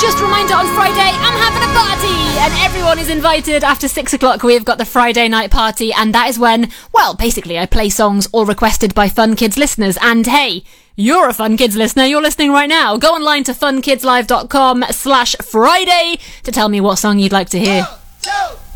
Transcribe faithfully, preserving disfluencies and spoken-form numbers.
Just a reminder, on Friday, I'm having a party, and everyone is invited. After six o'clock, we've got the Friday night party, and that is when, well, basically, I play songs all requested by Fun Kids listeners. And hey, you're a Fun Kids listener. You're listening right now. Go online to funkidslive.com slash Friday to tell me what song you'd like to hear. One, two.